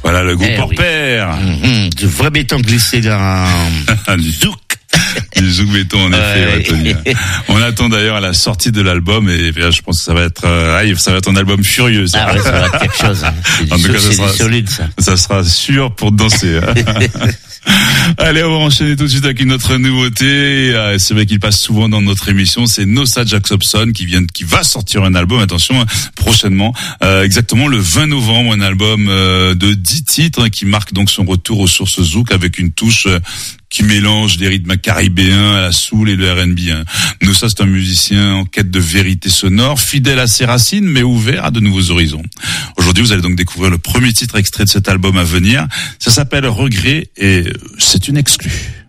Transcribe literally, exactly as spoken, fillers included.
Voilà le groupe Eh hors oui. pair. Mmh, du vrai béton glissé dans du zouk. Du zouk béton en effet, Ouais. ouais, Tony. On attend d'ailleurs la sortie de l'album et là, je pense que ça va être, euh, ah, ça va être un album furieux. Ça. Ah ouais, ça va être quelque chose. Hein. C'est, En du, tout cas, ça c'est sera- du solide, ça. Ça sera sûr pour danser. Allez, on va enchaîner tout de suite avec une autre nouveauté. Euh, C'est vrai qu'il passe souvent dans notre émission. C'est Noosa Jacobson qui vient, qui va sortir un album. Attention, hein, prochainement, euh, exactement le vingt novembre, un album euh, de dix titres hein, qui marque donc son retour aux sources zouk avec une touche euh, qui mélange des rythmes caribéens à la soul et le R and B. Hein. Noosa, c'est un musicien en quête de vérité sonore, fidèle à ses racines, mais ouvert à de nouveaux horizons. Aujourd'hui, vous allez donc découvrir le premier titre extrait de cet album à venir. Ça s'appelle Regret et c'est une exclue.